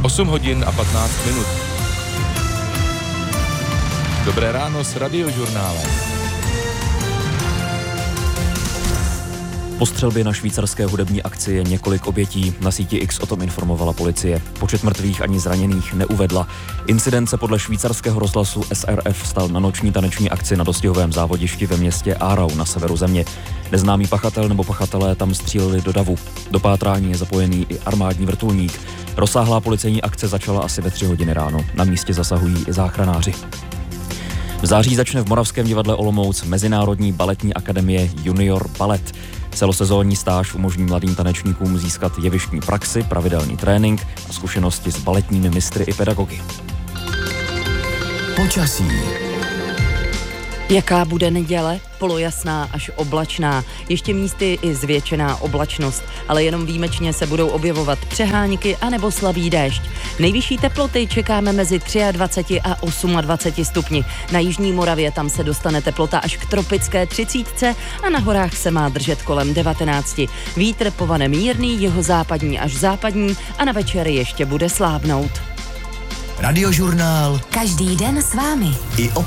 8 hodin a 15 minut. Dobré ráno s Radiožurnálem. Po střelbě na švýcarské hudební akci je několik obětí. Na síti X o tom informovala policie. Počet mrtvých ani zraněných neuvedla. Incident se podle švýcarského rozhlasu SRF stal na noční taneční akci na dostihovém závodišti ve městě Aarau na severu země. Neznámý pachatel nebo pachatelé tam stříleli do davu. Do pátrání je zapojený i armádní vrtulník. Rozsáhlá policejní akce začala asi ve 3 hodiny ráno. Na místě zasahují i záchranáři. V září začne v Moravském divadle Olomouc Mezinárodní baletní akademie Junior Balet. Celosezónní stáž umožní mladým tanečníkům získat jevištní praxi, pravidelný trénink a zkušenosti s baletními mistry i pedagogy. Počasí. Jaká bude neděle? Polojasná až oblačná. Ještě místy i zvětšená oblačnost, ale jenom výjimečně se budou objevovat přehánky anebo slabý déšť. Nejvyšší teploty čekáme mezi 23 a 28 stupni. Na jižní Moravě tam se dostane teplota až k tropické 30 a na horách se má držet kolem 19. Vítr povane mírný, jihozápadní až západní a na večer ještě bude slábnout. Radiožurnál. Každý den s vámi. I